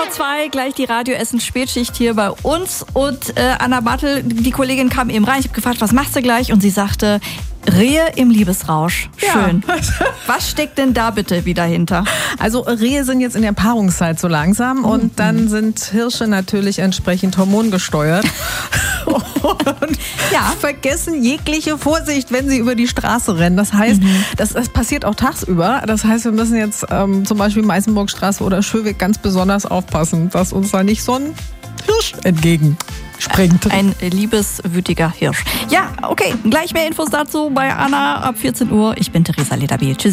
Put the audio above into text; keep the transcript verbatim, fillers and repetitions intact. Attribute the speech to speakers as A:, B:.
A: vor zwei, gleich die Radioessen-Spätschicht hier bei uns. Und äh, Anna Bartel, die Kollegin, kam eben rein. Ich habe gefragt, was machst du gleich? Und sie sagte, Rehe im Liebesrausch. Schön. Ja. Was steckt denn da bitte wieder hinter?
B: Also Rehe sind jetzt in der Paarungszeit so langsam mhm. und dann sind Hirsche natürlich entsprechend hormongesteuert. Und ja. vergessen jegliche Vorsicht, wenn sie über die Straße rennen. Das heißt, mhm. das, das passiert auch tagsüber. Das heißt, wir müssen jetzt ähm, zum Beispiel Meißenburgstraße oder Schöweg ganz besonders aufpassen, dass uns da nicht so ein Hirsch entgegen springt.
A: Ein liebeswütiger Hirsch. Ja, okay. Gleich mehr Infos dazu bei Anna ab vierzehn Uhr. Ich bin Theresa Lederbiel. Tschüssi.